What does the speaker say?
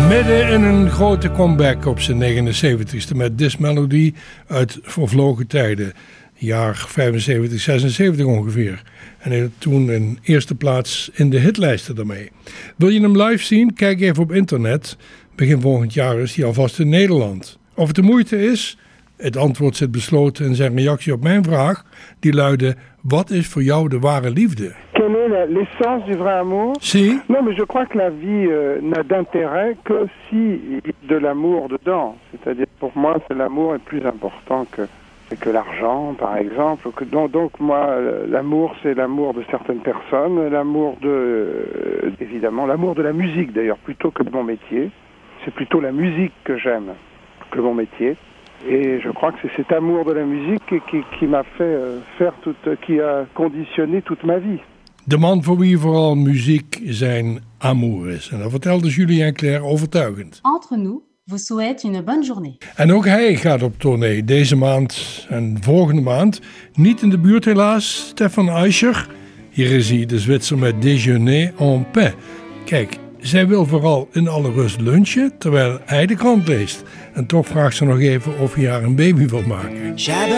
Midden in een grote comeback op zijn 79ste met This Melody uit vervlogen tijden. Jaar 75, 76 ongeveer. En hij had toen een eerste plaats in de hitlijsten daarmee. Wil je hem live zien? Kijk even op internet. Begin volgend jaar is hij alvast in Nederland. Of het de moeite is? Het antwoord zit besloten in zijn reactie op mijn vraag. Die luidde, wat is voor jou de ware liefde? Quelle est l'essence du vrai amour? Si. Non, mais je crois que la vie n'a d'intérêt que si il y a de l'amour dedans. C'est-à-dire, pour moi, l'amour est plus important que l'argent, par exemple. Donc moi, l'amour, c'est l'amour de certaines personnes, l'amour évidemment, l'amour de la musique d'ailleurs, plutôt que de mon métier. C'est plutôt la musique que j'aime que mon métier. Et je crois que c'est cet amour de la musique qui m'a fait qui a conditionné toute ma vie. De man voor wie vooral muziek zijn amour is. En dat vertelde Julien Clerc overtuigend. Entre nous vous souhaite une bonne journée. En ook hij gaat op tournee deze maand en volgende maand. Niet in de buurt helaas, Stefan Eischer. Hier is hij, de Zwitser met Déjeuner en paix. Kijk, zij wil vooral in alle rust lunchen, terwijl hij de krant leest. En toch vraagt ze nog even of hij haar een baby wil maken.